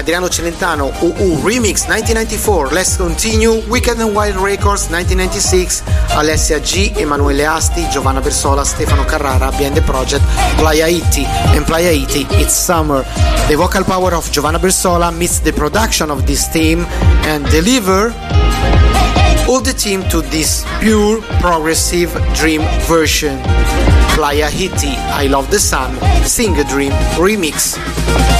Adriano Celentano, UU Remix 1994, Let's Continue, Wicked and Wild Records 1996, Alessia G, Emanuele Asti, Giovanna Bersola, Stefano Carrara, Behind the Project, Playa Iti, and Playa Iti, It's Summer. The vocal power of Giovanna Bersola meets the production of this team and deliver all the team to this pure progressive dream version. Playa Iti, I Love the Sun, Sing a Dream Remix.